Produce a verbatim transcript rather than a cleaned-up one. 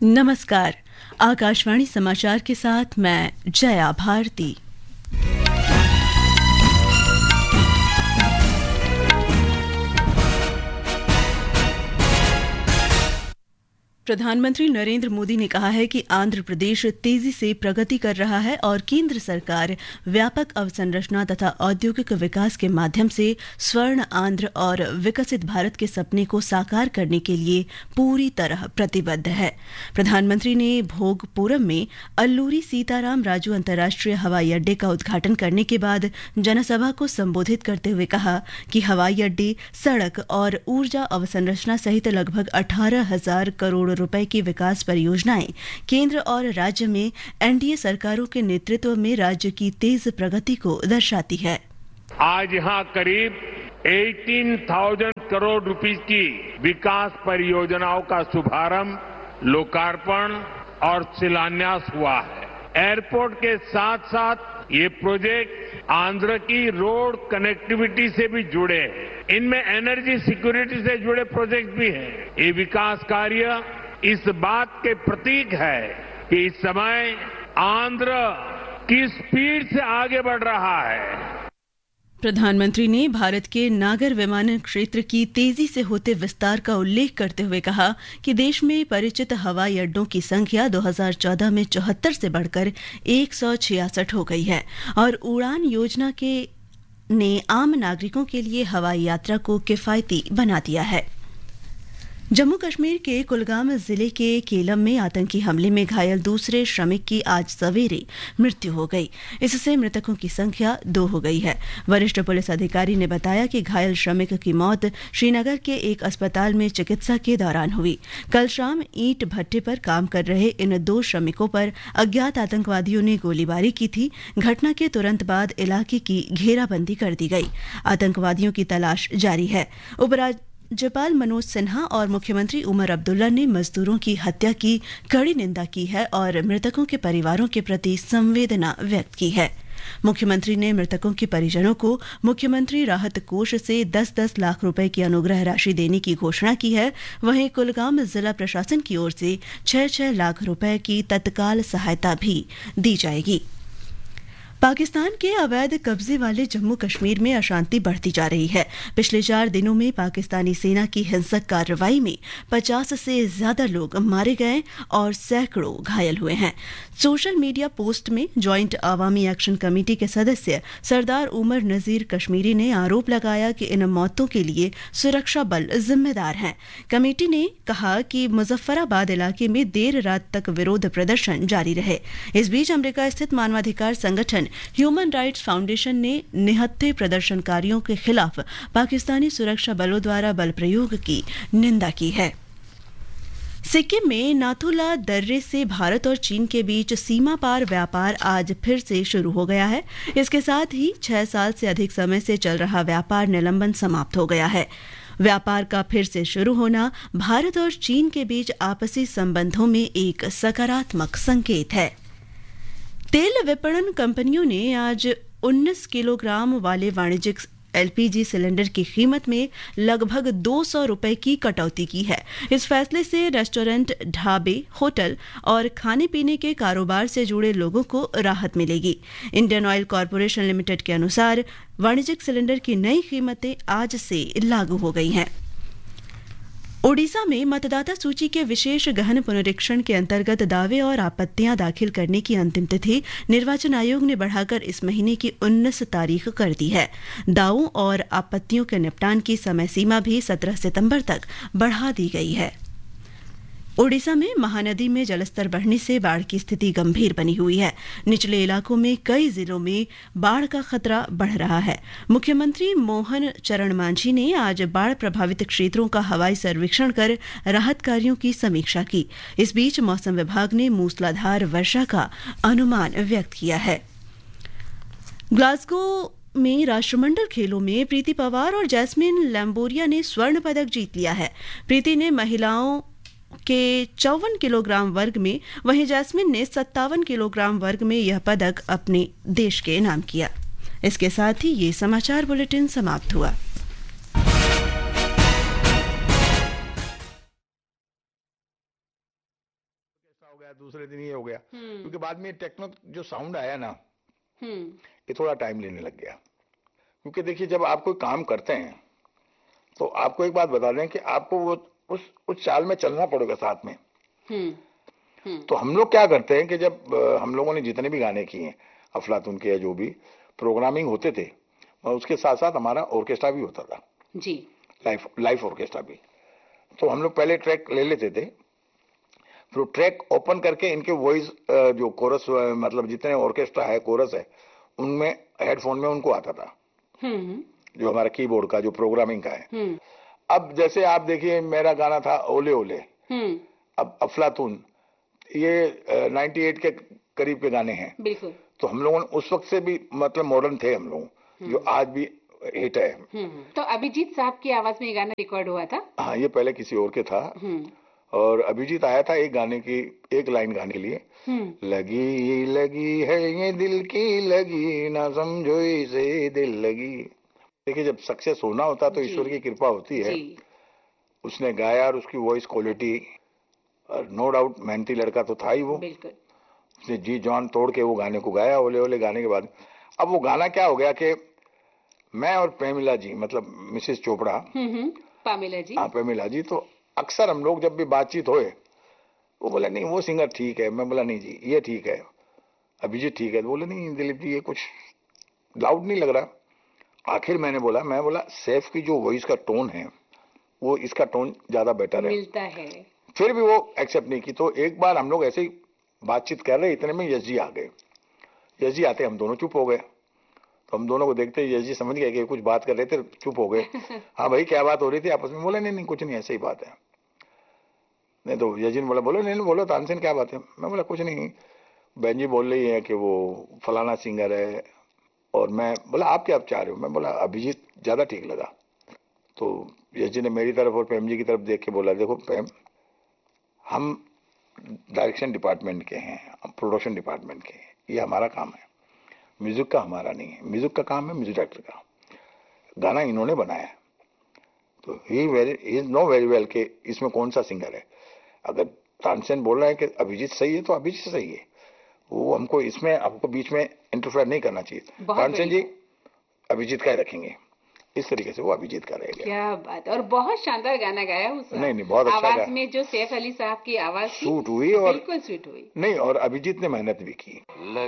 नमस्कार। आकाशवाणी समाचार के साथ मैं जया भारती। प्रधानमंत्री नरेंद्र मोदी ने कहा है कि आंध्र प्रदेश तेजी से प्रगति कर रहा है और केंद्र सरकार व्यापक अवसंरचना तथा औद्योगिक विकास के माध्यम से स्वर्ण आंध्र और विकसित भारत के सपने को साकार करने के लिए पूरी तरह प्रतिबद्ध है। प्रधानमंत्री ने भोगपुरम में अल्लूरी सीताराम राजू अंतर्राष्ट्रीय हवाई अड्डे का उद्घाटन करने के बाद जनसभा को संबोधित करते हुए कहा कि हवाई अड्डे, सड़क और ऊर्जा अवसंरचना सहित लगभग अठारह हजार करोड़ रुपए की विकास परियोजनाएं केंद्र और राज्य में एनडीए सरकारों के नेतृत्व में राज्य की तेज प्रगति को दर्शाती है। आज यहां करीब अठारह हज़ार करोड़ रुपए की विकास परियोजनाओं का शुभारंभ, लोकार्पण और शिलान्यास हुआ है। एयरपोर्ट के साथ साथ ये प्रोजेक्ट आंध्र की रोड कनेक्टिविटी से भी जुड़े हैं। इनमें एनर्जी सिक्योरिटी से जुड़े प्रोजेक्ट भी हैं। ये विकास कार्य इस बात के प्रतीक है कि इस समय आंध्र किस स्पीड से आगे बढ़ रहा है। प्रधानमंत्री ने भारत के नागर विमानन क्षेत्र की तेजी से होते विस्तार का उल्लेख करते हुए कहा कि देश में परिचित हवाई अड्डों की संख्या दो हज़ार चौदह में चौहत्तर से बढ़कर एक सौ छियासठ हो गई है और उड़ान योजना के ने आम नागरिकों के लिए हवाई यात्रा को किफायती बना दिया है। जम्मू कश्मीर के कुलगाम जिले के केलम में आतंकी हमले में घायल दूसरे श्रमिक की आज सवेरे मृत्यु हो गई। इससे मृतकों की संख्या दो हो गई है। वरिष्ठ पुलिस अधिकारी ने बताया कि घायल श्रमिक की मौत श्रीनगर के एक अस्पताल में चिकित्सा के दौरान हुई। कल शाम ईंट भट्टे पर काम कर रहे इन दो श्रमिकों पर अज्ञात आतंकवादियों ने गोलीबारी की थी। घटना के तुरंत बाद इलाके की घेराबंदी कर दी गई। आतंकवादियों की तलाश जारी है। उपराज राज्यपाल मनोज सिन्हा और मुख्यमंत्री उमर अब्दुल्ला ने मजदूरों की हत्या की कड़ी निंदा की है और मृतकों के परिवारों के प्रति संवेदना व्यक्त की है। मुख्यमंत्री ने मृतकों के परिजनों को मुख्यमंत्री राहत कोष से दस दस लाख रुपए की अनुग्रह राशि देने की घोषणा की है। वहीं कुलगाम जिला प्रशासन की ओर से छह छह लाख रुपए की तत्काल सहायता भी दी जाएगी। पाकिस्तान के अवैध कब्जे वाले जम्मू कश्मीर में अशांति बढ़ती जा रही है। पिछले चार दिनों में पाकिस्तानी सेना की हिंसक कार्रवाई में पचास से ज्यादा लोग मारे गए और सैकड़ों घायल हुए हैं। सोशल मीडिया पोस्ट में ज्वाइंट अवामी एक्शन कमेटी के सदस्य सरदार उमर नजीर कश्मीरी ने आरोप लगाया कि इन मौतों के लिए सुरक्षा बल जिम्मेदार हैं। कमेटी ने कहा कि मुजफ्फराबाद इलाके में देर रात तक विरोध प्रदर्शन जारी रहे। इस बीच अमेरिका स्थित मानवाधिकार संगठन ह्यूमन राइट्स फाउंडेशन ने निहत्थे प्रदर्शनकारियों के खिलाफ पाकिस्तानी सुरक्षा बलों द्वारा बल प्रयोग की निंदा की है। सिक्किम में नाथुला दर्रे से भारत और चीन के बीच सीमा पार व्यापार आज फिर से शुरू हो गया है। इसके साथ ही छह साल से अधिक समय से चल रहा व्यापार निलंबन समाप्त हो गया है। व्यापार का फिर से शुरू होना भारत और चीन के बीच आपसी संबंधों में एक सकारात्मक संकेत है। तेल विपणन कंपनियों ने आज उन्नीस किलोग्राम वाले वाणिज्यिक एलपीजी सिलेंडर की कीमत में लगभग दो सौ रुपए की कटौती की है। इस फैसले से रेस्टोरेंट, ढाबे, होटल और खाने पीने के कारोबार से जुड़े लोगों को राहत मिलेगी। इंडियन ऑयल कॉरपोरेशन लिमिटेड के अनुसार वाणिज्यिक सिलेंडर की नई कीमतें आज से लागू हो गई हैं। ओडिशा में मतदाता सूची के विशेष गहन पुनरीक्षण के अंतर्गत दावे और आपत्तियां दाखिल करने की अंतिम तिथि निर्वाचन आयोग ने बढ़ाकर इस महीने की उन्नीस तारीख कर दी है। दावों और आपत्तियों के निपटान की समय सीमा भी सत्रह सितंबर तक बढ़ा दी गई है। ओडिशा में महानदी में जलस्तर बढ़ने से बाढ़ की स्थिति गंभीर बनी हुई है। निचले इलाकों में कई जिलों में बाढ़ का खतरा बढ़ रहा है। मुख्यमंत्री मोहन चरण मांझी ने आज बाढ़ प्रभावित क्षेत्रों का हवाई सर्वेक्षण कर राहत कार्यों की समीक्षा की। इस बीच मौसम विभाग ने मूसलाधार वर्षा का अनुमान व्यक्त किया है। ग्लासगो में राष्ट्रमंडल खेलों में प्रीति पवार और जैस्मिन लैम्बोरिया ने स्वर्ण पदक जीत लिया है। प्रीति ने महिलाओं के चौवन किलोग्राम वर्ग में, वहीं जैस्मिन ने सत्तावन किलोग्राम वर्ग में यह पदक अपने देश के नाम किया। इसके साथ ही ये समाचार बुलेटिन समाप्त हुआ। हो गया, दूसरे दिन ये हो गया, क्योंकि बाद में टेक्नो जो साउंड आया ना, हम्म ये थोड़ा टाइम लेने लग गया। क्योंकि देखिए, जब आप कोई काम करते हैं तो आपको एक बात बता दें कि आपको वो उस उस चाल में चलना पड़ेगा साथ में। हम्म हम्म तो हम लोग क्या करते हैं कि जब अ, हम लोगों ने जितने भी गाने किए हैं, अफलातून के या जो भी प्रोग्रामिंग होते थे, और उसके साथ साथ हमारा ऑर्केस्ट्रा भी होता था, जी लाइव लाइव ऑर्केस्ट्रा भी। तो हम लोग पहले ट्रैक ले लेते थे, फिर ट्रैक ओपन करके इनके वॉइस जो कोरस, मतलब जितने ऑर्केस्ट्रा है, कोरस है, उनमें हेडफोन में उनको आता था, हम्म जो हमारा कीबोर्ड का जो प्रोग्रामिंग का है। हम्म अब जैसे आप देखिए, मेरा गाना था ओले ओले, हम्म अब अफलातून, ये अट्ठानवे के करीब के गाने हैं। बिल्कुल। तो हम लोगों ने उस वक्त से भी मतलब मॉडर्न थे हम लोग, जो आज भी हिट है। हम्म तो अभिजीत साहब की आवाज में ये गाना रिकॉर्ड हुआ था? हाँ, ये पहले किसी और के था, हम्म और अभिजीत आया था एक गाने की, एक लाइन गाने के लिए, हम्म लगी लगी है ये दिल की लगी, ना समझो इसे दिल लगी। देखिए, जब सक्सेस होना होता तो जी। ईश्वर की कृपा होती है। जी उसने गाया और उसकी वॉइस क्वालिटी, नो डाउट मेहनती लड़का तो था ही वो। बिल्कुल। उसने जी जान तोड़ के वो गाने को गाया। ओले ओले गाने के बाद अब वो गाना क्या हो गया कि मैं और प्रेमिला जी, मतलब मिसेस चोपड़ा, हम्म हम्म पामेला जी। हाँ प्रेमिला जी, तो अक्सर हम लोग जब भी बातचीत होए, वो बोला नहीं वो सिंगर ठीक है, मैं बोला नहीं जी ये ठीक है, अभिजीत ठीक है, तो बोले नहीं दिलीप जी ये कुछ लाउड नहीं लग रहा। आखिर मैंने बोला मैं बोला सैफ की जो वॉइस का टोन है, वो इसका टोन ज्यादा बेटर है, मिलता है। फिर भी वो एक्सेप्ट नहीं की। तो एक बार हम लोग ऐसे ही बातचीत कर रहे, इतने में यश जी आ गए। यश जी आते हम दोनों चुप हो गए, तो हम दोनों को देखते ही यश जी समझ गए कि कुछ बात कर रहे थे, चुप हो गए। हाँ भाई क्या बात हो रही थी आपस में? बोले नहीं नहीं कुछ नहीं, ऐसे ही बात है। नहीं तो यश जी ने बोला बोलो नहीं बोलो तानसेन क्या बात है? मैं बोला कुछ नहीं, बहन जी बोल रही है कि वो फलाना सिंगर है, और मैं बोला आप क्या आप चाह रहे हो? मैं बोला अभिजीत ज्यादा ठीक लगा। तो यश जी ने मेरी तरफ और प्रेम जी की तरफ देख के बोला देखो प्रेम, हम डायरेक्शन डिपार्टमेंट के हैं, हम प्रोडक्शन डिपार्टमेंट के हैं, ये हमारा काम है, म्यूजिक का हमारा नहीं है। म्यूजिक का काम है म्यूजिक डायरेक्टर का। गाना इन्होंने बनाया, तो ही very is know very well कि इसमें कौन सा सिंगर है। अगर तानसेन बोल रहा है कि अभिजीत सही है तो अभिजीत सही है, वो हमको इसमें आपको बीच में इंटरफेयर नहीं करना चाहिए। तानसेन जी अभिजीत का ही रखेंगे, इस तरीके से वो अभिजीत का रहेगा। क्या बात। और बहुत शानदार गाना गाया उस नहीं नहीं बहुत अच्छा आवाज में, जो सैफ अली साहब की आवाज सूट हुई, और बिल्कुल सूट हुई। नहीं, और अभिजीत ने मेहनत भी की।